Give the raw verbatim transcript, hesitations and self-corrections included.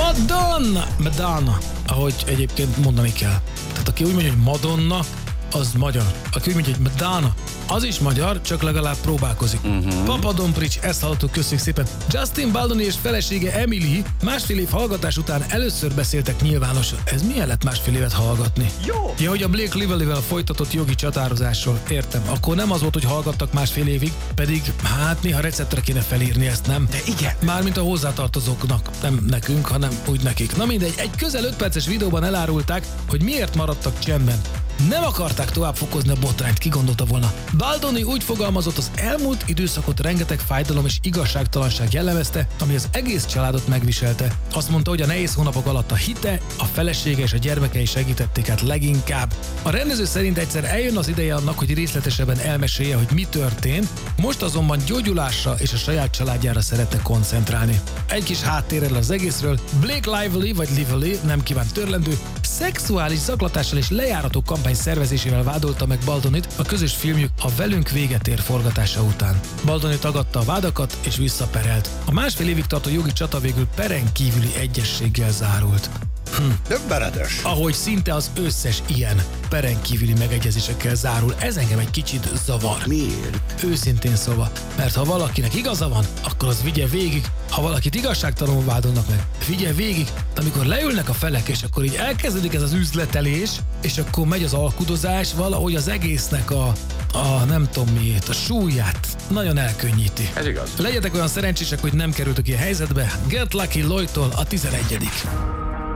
Madonna! Madonna, ahogy egyébként mondani kell. Tehát aki úgy mondja, hogy Madonna, az magyar. Aki úgy mondja, hogy Madonna, az is magyar, csak legalább próbálkozik. Uh-huh. Papa Domprics, ezt hallottuk, köszönjük szépen. Justin Baldoni és felesége Emily másfél év hallgatás után először beszéltek nyilvánosan. Ez milyen lett másfél évet hallgatni? Jó! Ja, hogy a Blake Lively-vel folytatott jogi csatározásról, értem. Akkor nem az volt, hogy hallgattak másfél évig, pedig hát néha receptre kéne felírni ezt, nem? De igen! Mármint a hozzátartozóknak, nem nekünk, hanem úgy nekik. Na mindegy, egy közel öt perces videóban elárulták, hogy miért maradtak csendben. Nem akarták tovább fokozni a botrányt, ki gondolta volna. Baldoni úgy fogalmazott, az elmúlt időszakot rengeteg fájdalom és igazságtalanság jellemezte, ami az egész családot megviselte. Azt mondta, hogy a nehéz hónapok alatt a hite, a felesége és a gyermekei segítették át leginkább. A rendező szerint egyszer eljön az ideje annak, hogy részletesebben elmesélje, hogy mi történt, most azonban gyógyulásra és a saját családjára szeretne koncentrálni. Egy kis háttérrel az egészről, Blake Lively vagy Lively, nem kívánt törlendő, szexuális zaklatással és lejárató kampány szervezésével vádolta meg Baldonit a közös filmjük a Velünk véget ér forgatása után. Baldoni tagadta a vádakat és visszaperelt. A másfél évig tartó jogi csata végül peren kívüli egyezséggel zárult. Hm. Döbbenetes. Ahogy szinte az összes ilyen peren kívüli megegyezésekkel zárul, ez engem egy kicsit zavar. Miért? Őszintén szóval, mert ha valakinek igaza van, akkor az vigye végig, ha valakit igazságtalanul vádolnak meg, vigye végig, de amikor leülnek a felek, és akkor így elkezdődik ez az üzletelés, és akkor megy az alkudozás, valahogy az egésznek a, a nem tudom miért, a súlyát nagyon elkönnyíti. Ez igaz. Legyetek olyan szerencsések, hogy nem kerültök ilyen helyzetbe. Get Lucky Lloydtól a tizenegyedik